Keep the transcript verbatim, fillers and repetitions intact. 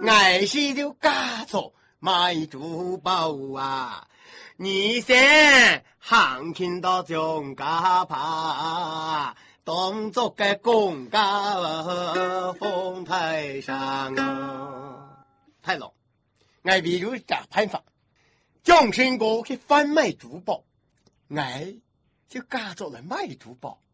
爱是就假作卖珠宝啊，你先行情到中家爬，当作个公家风台上啊。太郎，我比如这办法，将身过去贩卖珠宝，我就假作来卖珠宝。